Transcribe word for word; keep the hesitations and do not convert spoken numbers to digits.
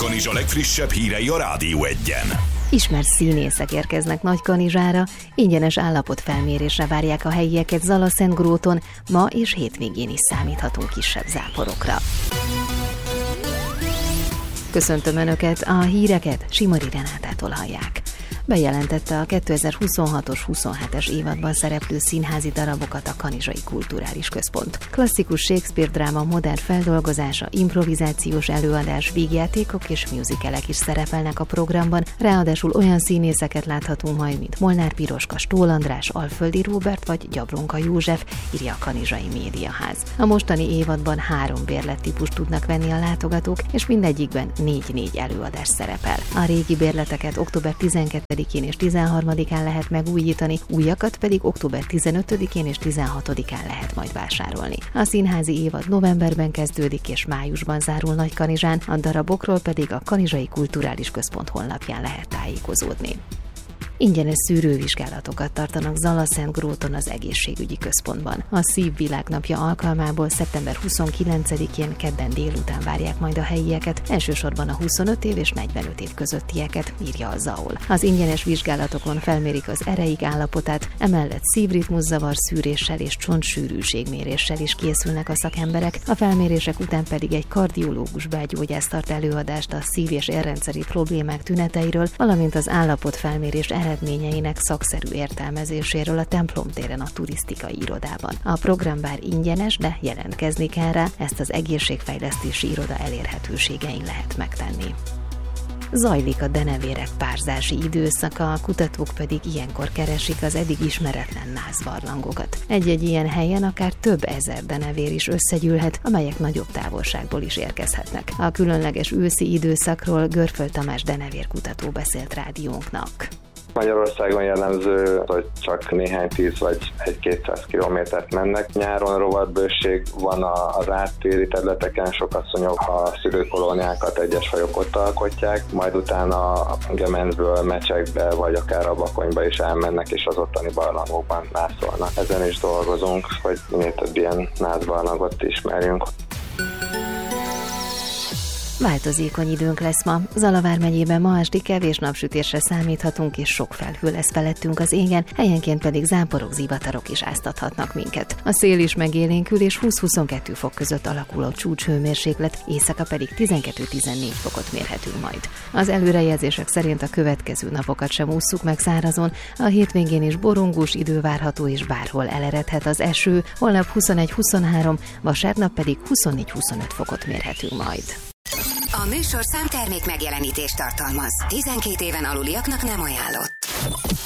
Nagykanizsa legfrissebb hírei a Rádió Egyen. Ismert színészek érkeznek Nagykanizsára, ingyenes állapotfelmérésre várják a helyieket Zala-Szentgróton, ma és hétvégén is számíthatunk kisebb záporokra. Köszöntöm Önöket, a híreket Simari Renátától hallják. Bejelentette a kétezer-huszonhatos huszonhetes évadban szereplő színházi darabokat a Kanizsai Kulturális Központ. Klasszikus Shakespeare dráma modern feldolgozása, improvizációs előadás, vígjátékok és musicalek is szerepelnek a programban, ráadásul olyan színészeket láthatunk majd, mint Molnár Piroska, Stól András, Alföldi Róbert vagy Gyabronka József, írja a Kanizsai Médiaház. A mostani évadban három bérlettípust tudnak venni a látogatók, és mindegyikben négy-négy előadás szerepel. A régi bérleteket október tizenkettedikén és tizenharmadikán lehet megújítani, újakat pedig október tizenötödikén és tizenhatodikán lehet majd vásárolni. A színházi évad novemberben kezdődik és májusban zárul Nagykanizsán, a darabokról pedig a Kanizsai Kulturális Központ honlapján lehet tájékozódni. Ingyenes szűrővizsgálatokat tartanak Zala-Szentgróton az egészségügyi központban. A Szívvilágnapja alkalmából szeptember huszonkilencedikén kedden délután várják majd a helyieket, elsősorban a huszonöt év és negyvenöt év közöttieket, írja a zé á o el. Az ingyenes vizsgálatokon felmérik az ereik állapotát, emellett szívritmuszavar szűréssel és csontsűrűségméréssel is készülnek a szakemberek, a felmérések után pedig egy kardiológus belgyógyász tart előadást a szív- és érrendszeri problémák tüneteiről, valamint az állapotfelmérés eredményeinek szakszerű értelmezéséről a Templom téren a turisztikai irodában. A program bár ingyenes, de jelentkezni kell rá, ezt az egészségfejlesztési iroda elérhetőségein lehet megtenni. Zajlik a denevérek párzási időszaka, a kutatók pedig ilyenkor keresik az eddig ismeretlen nászbarlangokat. Egy-egy ilyen helyen akár több ezer denevér is összegyűlhet, amelyek nagyobb távolságból is érkezhetnek. A különleges őszi időszakról Görföld Tamás denevérkutató beszélt rádiónknak. Magyarországon jellemző, hogy csak néhány tíz vagy egy-kétszáz kilométert mennek. Nyáron rovatbőség van az áttéri területeken, sok asszonyok a szülőkolóniákat egyes fajok ott alkotják, majd utána a Gemencből, Mecsekbe vagy akár a Bakonyba is elmennek, és az ottani barlangokban nászolnak. Ezen is dolgozunk, hogy minél több ilyen nászbarlangot ismerjünk. Változékony időnk lesz ma. Zala vármegyében ma esti kevés napsütésre számíthatunk, és sok felhő lesz felettünk az égen, helyenként pedig záporok, zivatarok is áztathatnak minket. A szél is megélénkül, és húsz-huszonkettő fok között alakul a csúcshőmérséklet, éjszaka pedig tizenkettő-tizennégy fokot mérhetünk majd. Az előrejelzések szerint a következő napokat sem ússzuk meg szárazon, a hétvégén is borongós idő várható, és bárhol eleredhet az eső, holnap huszonegy-huszonhárom, vasárnap pedig huszonnégy-huszonöt fokot mérhetünk majd. A műsorszám termék megjelenítést tartalmaz. tizenkét éven aluliaknak nem ajánlott.